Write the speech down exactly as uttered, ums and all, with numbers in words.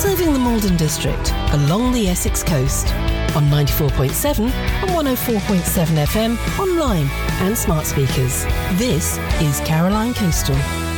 serving the Malden district along the Essex coast on ninety-four point seven and one oh four point seven F M, online and smart speakers. This is Caroline Coastal.